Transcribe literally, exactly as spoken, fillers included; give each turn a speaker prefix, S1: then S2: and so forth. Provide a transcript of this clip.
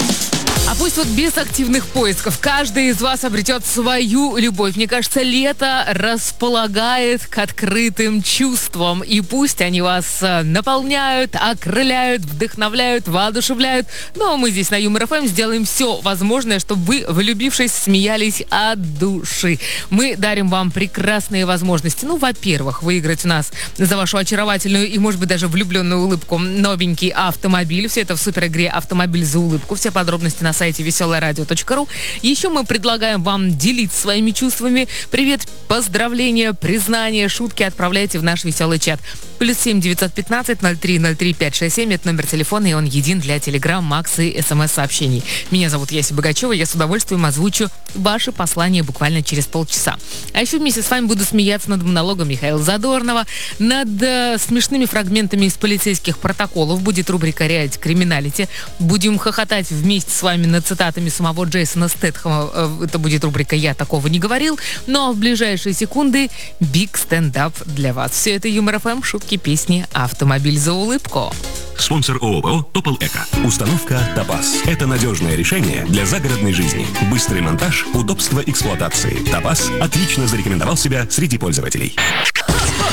S1: А пусть вот без активных поисков каждый из вас обретет свою любовь. Мне кажется, лето располагает к открытым чувствам. И пусть они вас наполняют, окрыляют, вдохновляют, воодушевляют. Но мы здесь на Юмор ФМ сделаем все возможное, чтобы вы, влюбившись, смеялись от души. Мы дарим вам прекрасные возможности. Ну, во-первых, выиграть у нас за вашу очаровательную и, может быть, даже влюбленную улыбку новенький автомобиль. Все это в суперигре «Автомобиль за улыбку». Все подробности на сайте веселое радио точка ру. Еще мы предлагаем вам делиться своими чувствами. Привет, поздравления, признания, шутки отправляйте в наш веселый чат. Плюс семь девятьсот пятнадцать ноль три ноль три пять шесть семь. Это номер телефона, и он един для телеграм, макс и смс-сообщений. Меня зовут Яся Богачева. Я с удовольствием озвучу ваши послания буквально через полчаса. А еще вместе с вами буду смеяться над монологом Михаила Задорнова, над э, смешными фрагментами из полицейских протоколов. Будет рубрика «Реалити Криминалити». Будем хохотать вместе с вами над цитатами самого Джейсона Стэтхэма. Это будет рубрика «Я такого не говорил». Ну а в ближайшие секунды биг стендап для вас. Все это Юмор ФМ, шутки, песни, автомобиль за улыбку.
S2: Спонсор ООО «Топол Эко». Установка «Топаз». Это надежное решение для загородной жизни. Быстрый монтаж, удобство эксплуатации. «Топаз» отлично зарекомендовал себя среди пользователей.